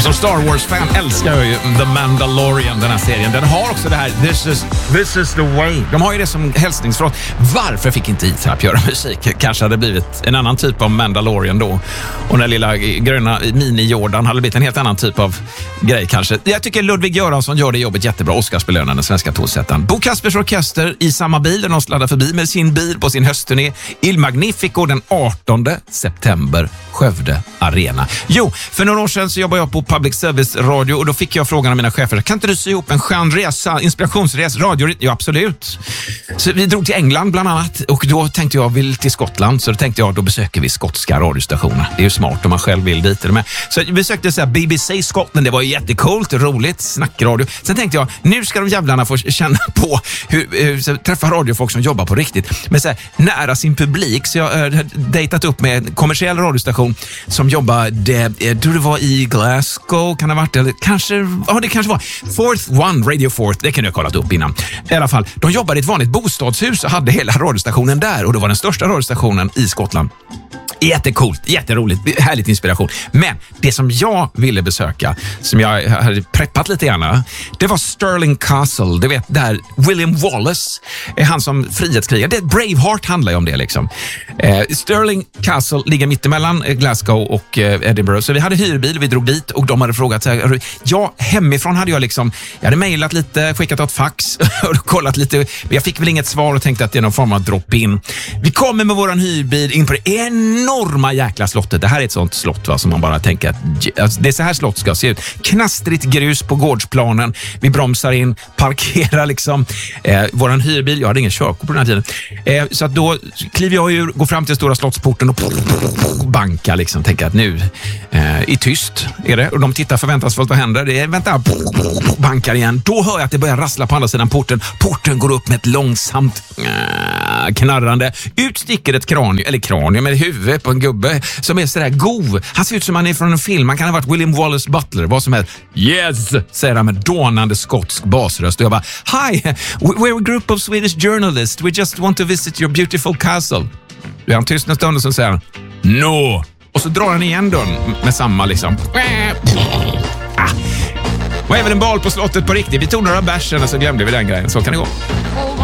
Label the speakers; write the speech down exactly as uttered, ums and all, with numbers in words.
Speaker 1: Som Star Wars-fan älskar jag ju The Mandalorian, den här serien. Den har också det här This is, this is the way. De har ju det som hälsningsfråga. Varför fick inte E-Type göra musik? Kanske hade blivit en annan typ av Mandalorian då. Och den lilla gröna mini-Jordan hade blivit en helt annan typ av grej kanske. Jag tycker Ludvig Göransson gör det jobbet jättebra. Oscarsbelönande svenska tonsättaren. Bo Kaspers Orkester i samma bil där de sladdar förbi med sin bil på sin höstturné. Il Magnifico den artonde september, Skövde Arena. Jo, för några år sedan så jobbade jag på Public Service Radio och då fick jag frågan av mina chefer: kan inte du sy ihop en skön resa, inspirationsresa, radio? Ja, absolut. Så vi drog till England bland annat och då tänkte jag vill till Skottland, så då tänkte jag då besöker vi skotska radiostationer. Det är ju smart om man själv vill dit. Med. Så vi besökte så här B B C Skottland, det var jättecoolt, roligt, snackradio. Sen tänkte jag, nu ska de jävlarna få känna på hur, hur träffa radiofolk som jobbar på riktigt. Men så här, nära sin publik, så jag har äh, dejtat upp med en kommersiell radiostation som jobbar, det, jag tror det var i Glasgow, kan det ha varit, eller kanske, ja det kanske var Fourth One, Radio Fourth, det kan jag ha kollat upp innan. I alla fall, de jobbade i ett vanligt bostadshus och hade hela radiostationen där och det var den största radiostationen i Skottland. Jättecoolt, jätteroligt, härligt inspiration. Men det som jag ville besöka, som jag hade preppat lite grann, det var Stirling Castle. Du vet, där William Wallace är han som frihetskrigare. Det är Braveheart, handlar ju om det liksom. Eh, Stirling Castle ligger mittemellan Glasgow och eh, Edinburgh. Så vi hade hyrbil, vi drog dit och de hade frågat så här, ja, hemifrån hade jag liksom, jag hade mejlat lite, skickat ett fax och kollat lite. Jag fick väl inget svar och tänkte att det är någon form av drop-in. Vi kommer med våran hyrbil in på det enorma jäkla slottet. Det här är ett sånt slott, va, som man bara tänker att alltså, det är så här slott ska se ut. Knastrigt grus på gårdsplanen. Vi bromsar in, parkerar liksom eh, våran hyrbil. Jag hade ingen körkort på den här tiden. Eh, så att då kliver jag ur, går fram till stora slottsporten och bankar liksom. Tänker att nu eh, är tyst är det. Och de tittar förväntansfullt, vad händer? Det är, vänta, bankar igen. Då hör jag att det börjar rassla på andra sidan porten. Porten går upp med ett långsamt äh, knarrande. Utsticker ett kranium, eller kranium med huvudet på en gubbe som är sådär god. Han ser ut som han är från en film. Han kan ha varit William Wallace Butler, vad som helst. Yes, säger han med dånande skotsk basröst. Och jag bara, hi, we're a group of Swedish journalists. We just want to visit your beautiful castle. Då är han tyst en stund och så säger han, no. Och så drar han igen dörren med samma liksom. Ah. Var även en bal på slottet på riktigt. Vi tog några bärsen och så glömde vi den grejen. Så kan det gå.